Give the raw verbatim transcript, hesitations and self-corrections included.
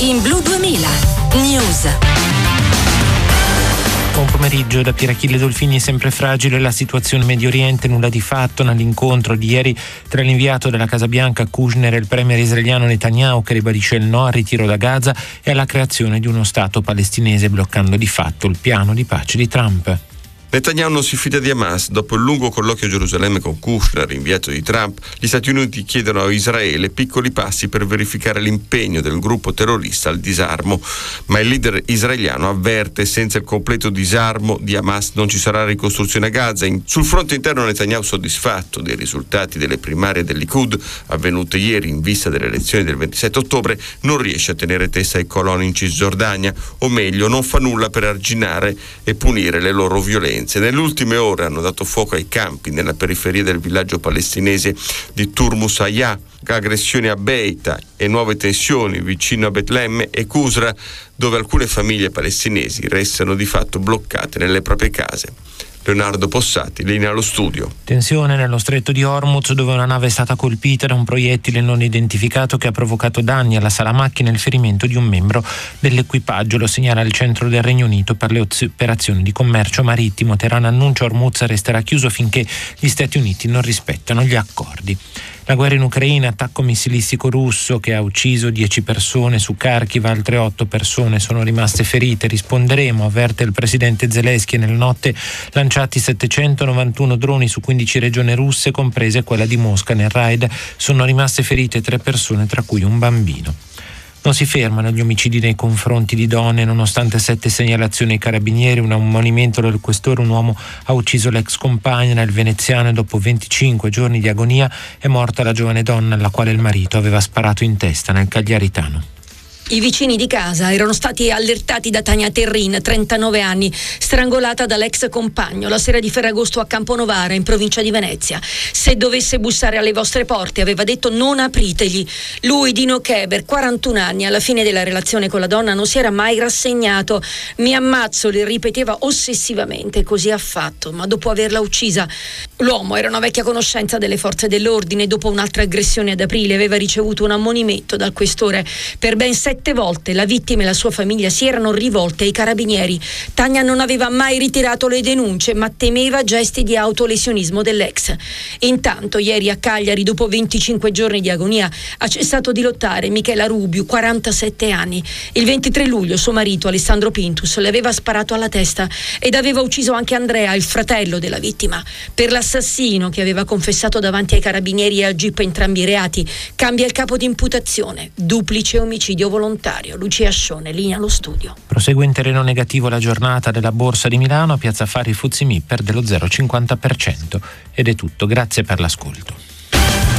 in Blu duemila News. Buon pomeriggio da Pierachille Dolfini. È sempre fragile la situazione in Medio Oriente, nulla di fatto nell'incontro di ieri tra l'inviato della Casa Bianca Kushner e il premier israeliano Netanyahu, che ribadisce il no al ritiro da Gaza e alla creazione di uno Stato palestinese, bloccando di fatto il piano di pace di Trump. Netanyahu non si fida di Hamas. Dopo il lungo colloquio a Gerusalemme con Kushner, inviato di Trump, gli Stati Uniti chiedono a Israele piccoli passi per verificare l'impegno del gruppo terrorista al disarmo. Ma il leader israeliano avverte: senza il completo disarmo di Hamas non ci sarà ricostruzione a Gaza. In, sul fronte interno Netanyahu, soddisfatto dei risultati delle primarie del Likud avvenute ieri in vista delle elezioni del ventisette ottobre, non riesce a tenere testa ai coloni in Cisgiordania, o meglio non fa nulla per arginare e punire le loro violenze. Nelle ultime ore hanno dato fuoco ai campi nella periferia del villaggio palestinese di Turmus Hayah, aggressioni a Beita e nuove tensioni vicino a Betlemme e Qusra, dove alcune famiglie palestinesi restano di fatto bloccate nelle proprie case. Leonardo Possati, linea allo studio. Tensione nello stretto di Hormuz, dove una nave è stata colpita da un proiettile non identificato che ha provocato danni alla sala macchine e il ferimento di un membro dell'equipaggio. Lo segnala il centro del Regno Unito per le operazioni di commercio marittimo. Teheran annuncia Hormuz resterà chiuso finché gli Stati Uniti non rispettano gli accordi. La guerra in Ucraina, attacco missilistico russo che ha ucciso dieci persone su Kharkiv, altre otto persone sono rimaste ferite. Risponderemo, avverte il presidente Zelensky. Nella notte lanciati settecentonovantuno droni su quindici regioni russe, comprese quella di Mosca. Nel raid sono rimaste ferite tre persone, tra cui un bambino. Non si fermano gli omicidi nei confronti di donne, nonostante sette segnalazioni ai carabinieri, un ammonimento del questore. Un uomo ha ucciso l'ex compagna nel veneziano e dopo venticinque giorni di agonia è morta la giovane donna alla quale il marito aveva sparato in testa nel Cagliaritano. I vicini di casa erano stati allertati da Tania Terrin, trentanove anni, strangolata dall'ex compagno la sera di Ferragosto a Camponovara, in provincia di Venezia. Se dovesse bussare alle vostre porte, aveva detto, non apritegli. Lui, Dino Keber, quarantuno anni, alla fine della relazione con la donna non si era mai rassegnato. Mi ammazzo, le ripeteva ossessivamente, così ha fatto, ma dopo averla uccisa. L'uomo era una vecchia conoscenza delle forze dell'ordine. Dopo un'altra aggressione ad aprile aveva ricevuto un ammonimento dal questore. Per ben sette volte la vittima e la sua famiglia si erano rivolte ai carabinieri. Tania non aveva mai ritirato le denunce, ma temeva gesti di autolesionismo dell'ex. Intanto ieri a Cagliari, dopo venticinque giorni di agonia, ha cessato di lottare Michela Rubiu, quarantasette anni. Il ventitré luglio suo marito Alessandro Pintus le aveva sparato alla testa ed aveva ucciso anche Andrea, il fratello della vittima. Per l'assassino, che aveva confessato davanti ai carabinieri e al G I P entrambi i reati, cambia il capo di imputazione: duplice omicidio volontario. Lucia Ascione, linea allo studio. Prosegue in terreno negativo la giornata della Borsa di Milano. A Piazza Affari Fuzzi Mip perde lo zero virgola cinquanta per cento. Ed è tutto, grazie per l'ascolto.